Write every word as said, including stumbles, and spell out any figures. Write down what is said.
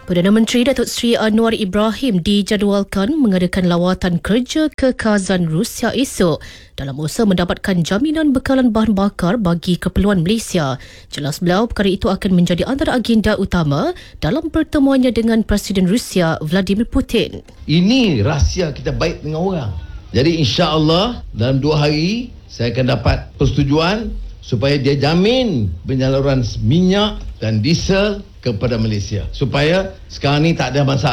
Perdana Menteri Datuk Seri Anwar Ibrahim dijadualkan mengadakan lawatan kerja ke Kazan, Rusia esok dalam usaha mendapatkan jaminan bekalan bahan bakar bagi keperluan Malaysia. Jelas beliau, perkara itu akan menjadi antara agenda utama dalam pertemuannya dengan Presiden Rusia Vladimir Putin. Ini rahsia kita baik dengan orang. Jadi insya-Allah dalam dua hari saya akan dapat persetujuan supaya dia jamin penyaluran minyak dan diesel kepada Malaysia. Supaya sekarang ni tak ada masalah.